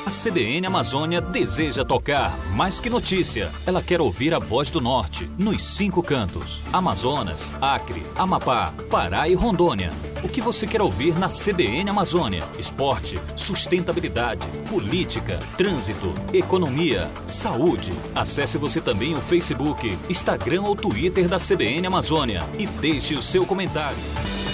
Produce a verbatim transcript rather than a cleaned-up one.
A C B N Amazônia deseja tocar mais que notícia. Ela quer ouvir a voz do Norte, nos cinco cantos. Amazonas, Acre, Amapá, Pará e Rondônia. O que você quer ouvir na C B N Amazônia? Esporte, sustentabilidade, política, trânsito, economia, saúde. Acesse você também o Facebook, Instagram ou Twitter da C B N Amazônia e deixe o seu comentário.